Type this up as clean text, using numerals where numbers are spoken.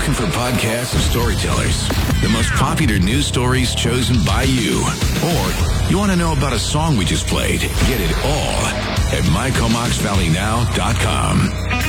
looking for podcasts of storytellers, the most popular news stories chosen by you, or you want to know about a song we just played, get it all at mycomoxvalleynow.com.